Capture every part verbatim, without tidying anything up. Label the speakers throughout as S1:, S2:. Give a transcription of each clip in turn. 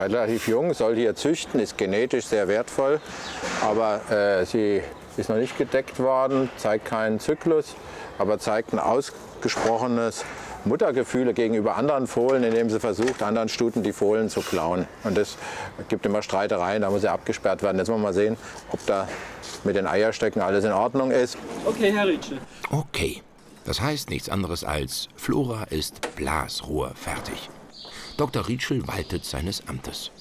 S1: Relativ jung, soll hier züchten, ist genetisch sehr wertvoll, aber äh, sie ist noch nicht gedeckt worden, zeigt keinen Zyklus, aber zeigt ein ausgesprochenes Muttergefühle gegenüber anderen Fohlen, indem sie versucht, anderen Stuten die Fohlen zu klauen. Und das gibt immer Streitereien, da muss er abgesperrt werden. Jetzt wollen wir mal sehen, ob da mit den Eierstöcken alles in Ordnung ist.
S2: Okay, Herr Rietschel.
S3: Okay, das heißt nichts anderes als, Flora ist blasrohrfertig. Doktor Rietschel waltet seines Amtes.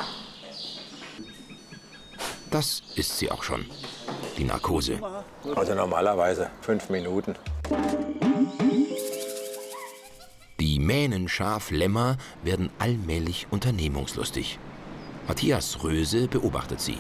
S3: Das ist sie auch schon, die Narkose.
S1: Also normalerweise fünf Minuten.
S3: Die Mähnenschaf-Lämmer werden allmählich unternehmungslustig. Matthias Röse beobachtet sie.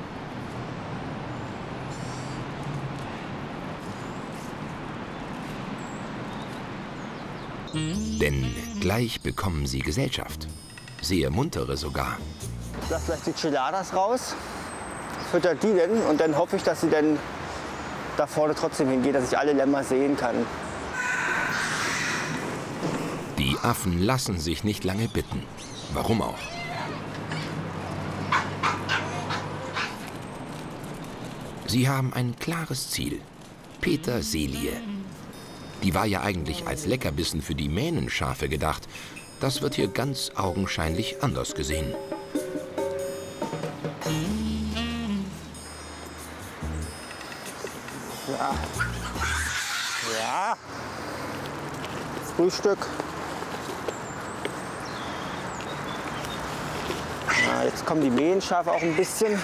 S3: Denn gleich bekommen sie Gesellschaft. Sehr muntere sogar.
S4: Ich lasse gleich die Chiladas raus, fütter die denn und dann hoffe ich, dass sie dann da vorne trotzdem hingeht, dass ich alle Lämmer sehen kann.
S3: Die Affen lassen sich nicht lange bitten. Warum auch? Sie haben ein klares Ziel. Petersilie. Die war ja eigentlich als Leckerbissen für die Mähnenschafe gedacht. Das wird hier ganz augenscheinlich anders gesehen.
S4: Ja. Ja. Frühstück. Ja, jetzt kommen die Mähenschafe auch ein bisschen.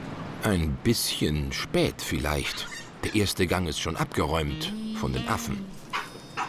S3: Ein bisschen spät vielleicht. Der erste Gang ist schon abgeräumt von den Affen.